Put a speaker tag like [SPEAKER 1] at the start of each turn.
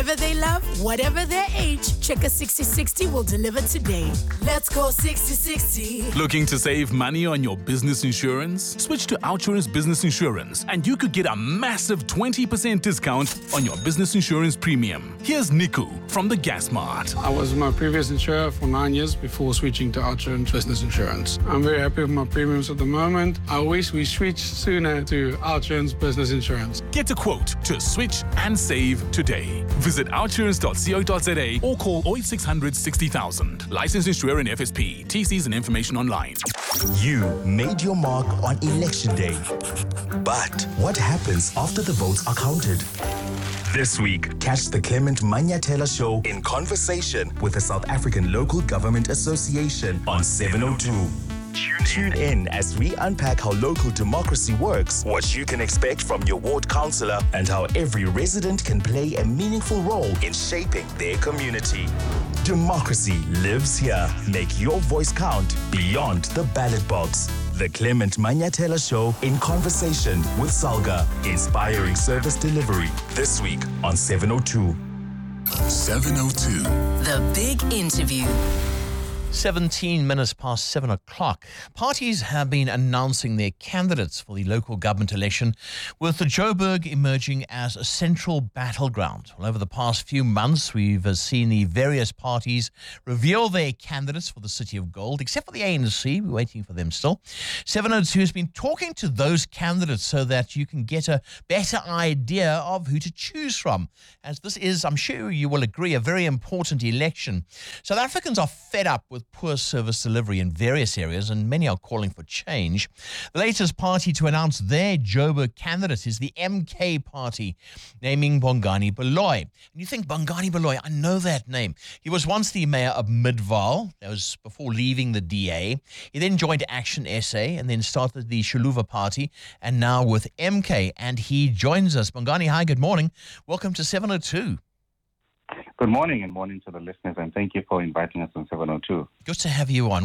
[SPEAKER 1] Whatever they love, whatever their age, Checker 6060 will deliver today. Let's go 6060.
[SPEAKER 2] Looking to save money on your business insurance? Switch to Outsurance Business Insurance and you could get a massive 20% discount on your business insurance premium. Here's Niku from the Gas Mart.
[SPEAKER 3] I was my previous insurer for 9 years before switching to Outsurance Business Insurance. I'm very happy with my premiums at the moment. I wish we switched sooner to Outsurance Business Insurance.
[SPEAKER 2] Get a quote to switch and save today. Visit outsurance.co.za or call 0800 60,000. Licensed insurer in FSP. TCs and information online.
[SPEAKER 4] You made your mark on Election Day. But what happens after the votes are counted? This week, catch the Clement Manyathela Show in conversation with the South African Local Government Association on 702. Tune in as we unpack how local democracy works, what you can expect from your ward councillor, and how every resident can play a meaningful role in shaping their community. Democracy lives here. Make your voice count beyond the ballot box. The Clement Manyathela Show in conversation with Salga, inspiring service delivery. This week on 702.
[SPEAKER 5] 702.
[SPEAKER 1] The big interview.
[SPEAKER 6] 17 minutes past 7 o'clock. Parties have been announcing their candidates for the local government election, with the Joburg emerging as a central battleground. Well, over the past few months, we've seen the various parties reveal their candidates for the City of Gold, except for the ANC. We're waiting for them still. 702 has been talking to those candidates so that you can get a better idea of who to choose from, as this is, I'm sure you will agree, a very important election. South Africans are fed up with poor service delivery in various areas, and many are calling for change. The latest party to announce their Joburg candidate is the MK Party, naming Bongani Baloyi. And you think, Bongani Baloyi, I know that name. He was once the mayor of Midvaal. That was before leaving the DA. He then joined Action SA and then started the Shuluva Party, and now with MK. And he joins us. Bongani, hi, good morning. Welcome to 702.
[SPEAKER 7] Good morning and morning to the listeners, and thank you for inviting us on 702.
[SPEAKER 6] Good to have you on.